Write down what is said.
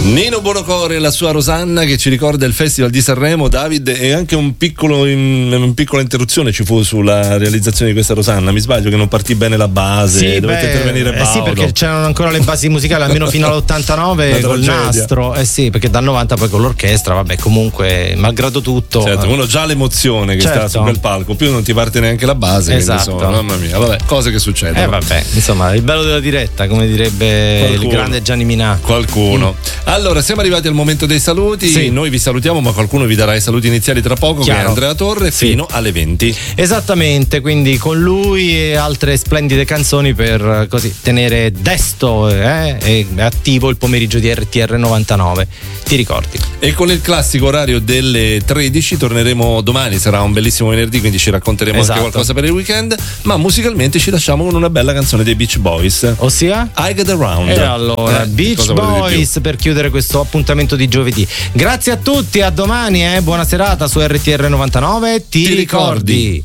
Nino Buonocore e la sua Rosanna che ci ricorda il Festival di Sanremo. David, e anche una piccola interruzione ci fu sulla realizzazione di questa Rosanna. Mi sbaglio che non partì bene la base, dovette intervenire Paolo. Sì, perché c'erano ancora le basi musicali almeno fino all'89 col nastro. Sì, perché dal 90 poi con l'orchestra, vabbè, comunque malgrado tutto. Certo, uno già l'emozione che sta su quel palco, più non ti parte neanche la base. Esatto. Insomma, mamma mia, vabbè, cose che succedono. Vabbè, insomma, il bello della diretta, come direbbe il grande Gianni Minà. Qualcuno. Allora, siamo arrivati al momento dei saluti. Sì. Noi vi salutiamo, ma qualcuno vi darà i saluti iniziali tra poco. Chiaro. Che è Andrea Torre, fino alle 20. Esattamente, quindi con lui e altre splendide canzoni per così tenere desto e attivo il pomeriggio di RTR 99. Ti ricordi? E con il classico orario delle 13 torneremo domani, sarà un bellissimo venerdì, quindi ci racconteremo anche qualcosa per il weekend, ma musicalmente ci lasciamo con una bella canzone dei Beach Boys, ossia I Get Around. E allora Beach Boys per chiudere questo appuntamento di giovedì. Grazie a tutti, a domani, buona serata su RTR 99. Ti ricordi?